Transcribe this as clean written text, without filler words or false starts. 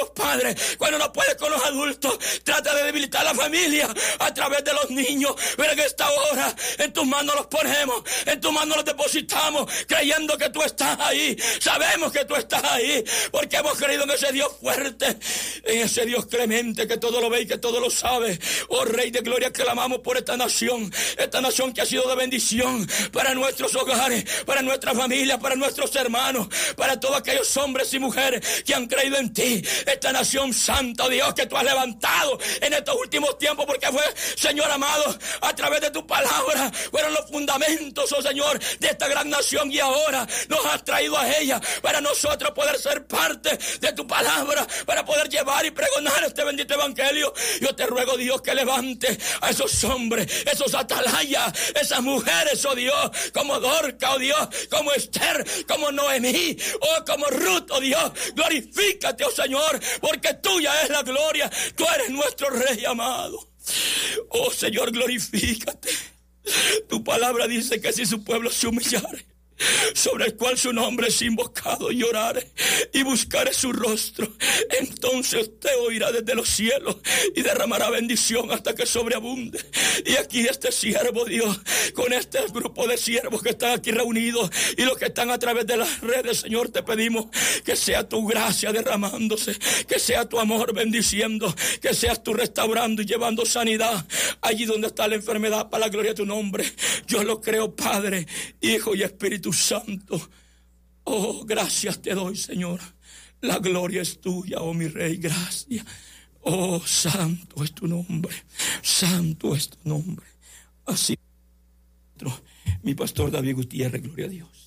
los padres, cuando no puede con los adultos, trata de debilitar la familia a través de los niños. Pero en esta hora, en tus manos los ponemos, en tus manos los depositamos, creyendo que tú estás ahí. Sabemos que tú estás ahí, porque hemos creído en ese Dios fuerte, en ese Dios clemente, que todo lo ve y que todo lo sabe. Oh Rey de Gloria, clamamos por esta nación que ha sido de bendición para nuestros hogares, para nuestras familias, para nuestros hermanos, para todos aquellos hombres y mujeres que han creído en ti. Esta nación santa, Dios, que tú has levantado en estos últimos tiempos, porque fue, Señor amado, a través de tu palabra fueron los fundamentos, oh Señor, de esta gran nación, y ahora nos has traído a ella para nosotros poder ser parte de tu palabra, para poder llevar y pregonar este bendito evangelio. Yo te ruego, Dios, que levante a esos hombres, esos atalayas, esas mujeres, oh Dios, como Dorca, oh Dios, como Esther, como Noemí, oh como Ruth, oh Dios. Glorifícate, oh Señor, porque tuya es la gloria. Tú eres nuestro Rey amado. Oh Señor, glorifícate. Tu palabra dice que si su pueblo se humillare, sobre el cual su nombre es invocado, y orare y buscare su rostro, entonces usted oirá desde los cielos y derramará bendición hasta que sobreabunde. Y aquí este siervo, Dios, con este grupo de siervos que están aquí reunidos y los que están a través de las redes, Señor, te pedimos que sea tu gracia derramándose, que sea tu amor bendiciendo, que seas tú restaurando y llevando sanidad allí donde está la enfermedad, para la gloria de tu nombre. Yo lo creo, Padre, Hijo y Espíritu Santo. Oh, gracias te doy, Señor. La gloria es tuya, oh mi Rey, gracias. Oh, santo es tu nombre, santo es tu nombre. Así, mi pastor David Gutiérrez, gloria a Dios.